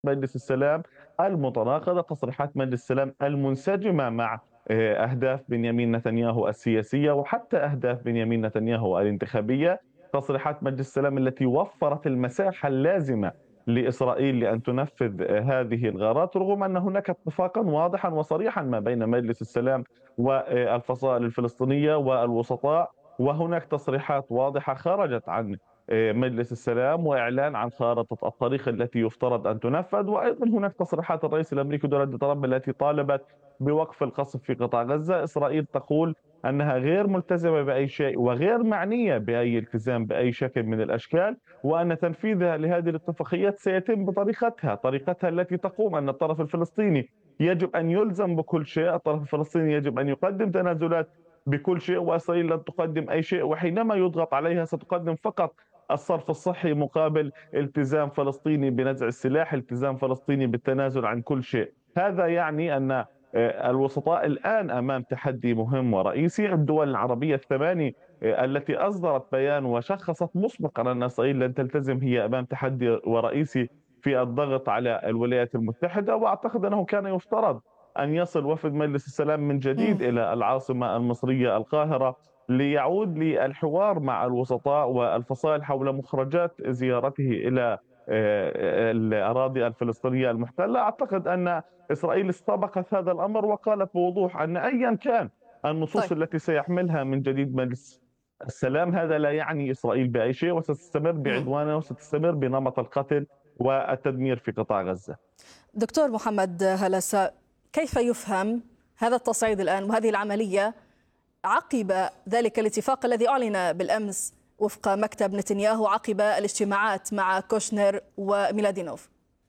مجلس السلام المتناقضة، تصريحات مجلس السلام المنسجمة مع أهداف بنيامين نتنياهو السياسية وحتى أهداف بنيامين نتنياهو الانتخابية. تصريحات مجلس السلام التي وفرت المساحة اللازمة لإسرائيل لأن تنفذ هذه الغارات، رغم أن هناك اتفاقا واضحا وصريحا ما بين مجلس السلام والفصائل الفلسطينية والوسطاء. وهناك تصريحات واضحة خرجت عن مجلس السلام وإعلان عن خارطة الطريق التي يفترض أن تنفذ. وأيضا هناك تصريحات الرئيس الأمريكي دونالد ترامب التي طالبت بوقف القصف في قطاع غزة. إسرائيل تقول أنها غير ملتزمة بأي شيء وغير معنية بأي التزام بأي شكل من الأشكال، وأن تنفيذها لهذه الاتفاقيات سيتم طريقتها التي تقوم أن الطرف الفلسطيني يجب أن يلزم بكل شيء، الطرف الفلسطيني يجب أن يقدم تنازلات بكل شيء، وإسرائيل لن تقدم أي شيء، وحينما يضغط عليها ستقدم فقط الصرف الصحي مقابل التزام فلسطيني بنزع السلاح، التزام فلسطيني بالتنازل عن كل شيء. هذا يعني أن الوسطاء الآن أمام تحدي مهم ورئيسي. الدول العربية الثماني التي أصدرت بيان وشخصت مسبقا أن إسرائيل لن تلتزم هي أمام تحدي ورئيسي في الضغط على الولايات المتحدة. وأعتقد أنه كان يفترض أن يصل وفد مجلس السلام من جديد إلى العاصمة المصرية القاهرة ليعود للحوار مع الوسطاء والفصائل حول مخرجات زيارته إلى الأراضي الفلسطينية المحتلة. أعتقد أن إسرائيل استبقت هذا الأمر وقالت بوضوح أن أيا كان النصوص طيب. التي سيحملها من جديد مجلس السلام هذا لا يعني إسرائيل بأي شيء، وستستمر مم. بعدوانها وستستمر بنمط القتل والتدمير في قطاع غزة. دكتور محمد هلسة، كيف يفهم هذا التصعيد الآن وهذه العملية عقب ذلك الاتفاق الذي أعلن بالأمس وفق مكتب نتنياهو عقب الاجتماعات مع كوشنر وميلادينوف؟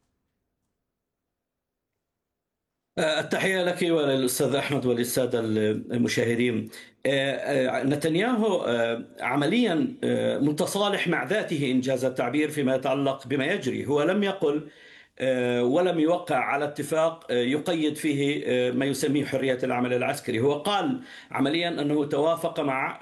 التحية لك وللأستاذ أحمد وللسادة المشاهدين. نتنياهو عمليا متصالح مع ذاته إنجاز التعبير فيما يتعلق بما يجري. هو لم يقل ولم يوقع على اتفاق يقيد فيه ما يسميه حرية العمل العسكري. هو قال عمليا أنه توافق مع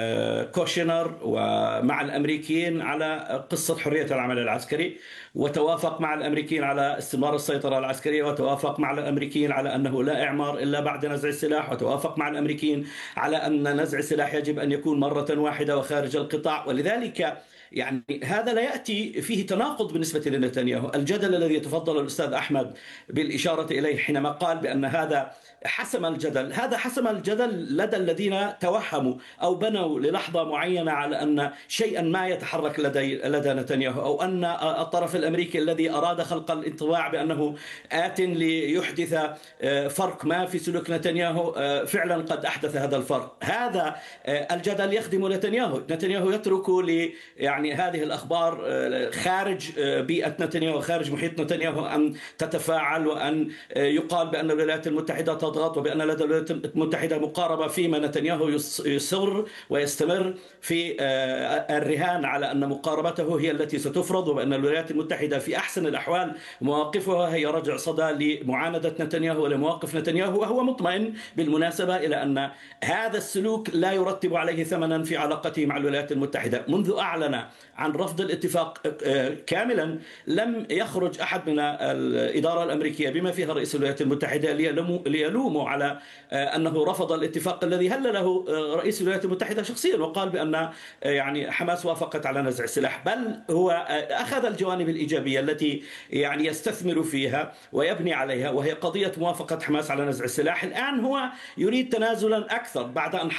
كوشنر ومع الأمريكيين على قصة حرية العمل العسكري، وتوافق مع الأمريكيين على استمرار السيطرة العسكرية، وتوافق مع الأمريكيين على أنه لا إعمار إلا بعد نزع السلاح، وتوافق مع الأمريكيين على أن نزع السلاح يجب أن يكون مرة واحدة وخارج القطاع. ولذلك يعني هذا لا يأتي فيه تناقض بالنسبة لنتنياهو. الجدل الذي يتفضل الأستاذ أحمد بالإشارة إليه حينما قال بأن هذا حسم الجدل، هذا حسم الجدل لدى الذين توهموا أو بنوا للحظة معينة على أن شيئا ما يتحرك لدى نتنياهو، أو أن الطرف الأمريكي الذي أراد خلق الانطباع بأنه آت ليحدث فرق ما في سلوك نتنياهو فعلا قد أحدث هذا الفرق. هذا الجدل يخدم نتنياهو يترك يعني هذه الأخبار خارج بيئة نتنياهو، خارج محيط نتنياهو، أن تتفاعل وأن يقال بأن الولايات المتحدة تضغط وبأن لدى الولايات المتحدة مقاربة، فيما نتنياهو يصر ويستمر في الرهان على أن مقاربته هي التي ستفرض، وبأن الولايات المتحدة في أحسن الأحوال مواقفها هي رجع صدى لمعاندة نتنياهو ولمواقف نتنياهو. وهو مطمئن بالمناسبة إلى أن هذا السلوك لا يرتب عليه ثمنا في علاقته مع الولايات المتحدة. منذ أعلن عن رفض الاتفاق كاملا لم يخرج أحد من الإدارة الأمريكية بما فيها رئيس الولايات المتحدة ليلوموا على أنه رفض الاتفاق الذي هل له رئيس الولايات المتحدة شخصيا، وقال بأن يعني حماس وافقت على نزع السلاح. بل هو أخذ الجوانب الإيجابية التي يعني يستثمر فيها ويبني عليها، وهي قضية موافقة حماس على نزع السلاح. الآن هو يريد تنازلا أكثر بعد أن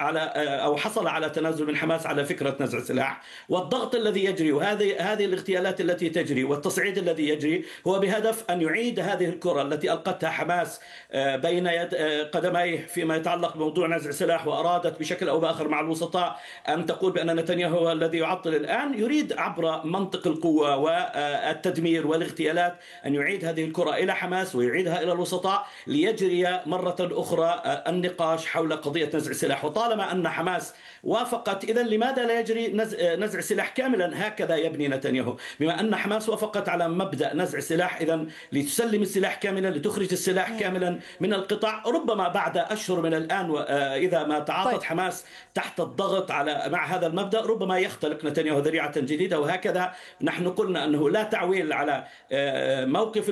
حصل على تنازل من حماس على فكرة نزع السلاح. والضغط الذي يجري وهذه الاغتيالات التي تجري والتصعيد الذي يجري هو بهدف أن يعيد هذه الكرة التي ألقتها حماس بين قدميه فيما يتعلق بموضوع نزع السلاح، وأرادت بشكل أو بآخر مع الوسطاء أن تقول بأن نتنياهو هو الذي يعطل. الآن يريد عبر منطق القوة والتدمير والاغتيالات أن يعيد هذه الكرة إلى حماس ويعيدها إلى الوسطاء ليجري مرة أخرى النقاش حول قضية نزع السلاح. وطالما أن حماس وافقت، إذا لماذا لا يجري نزع السلاح كاملا؟ هكذا يبني نتنياهو. بما أن حماس وافقت على مبدأ نزع السلاح، إذا لتسلم السلاح كاملا، لتخرج السلاح كاملا من القطاع، ربما بعد أشهر من الآن إذا ما تعاطت حماس تحت الضغط مع هذا المبدأ ربما يختلق نتنياهو ذريعة جديدة. وهكذا نحن قلنا أنه لا تعويل على موقف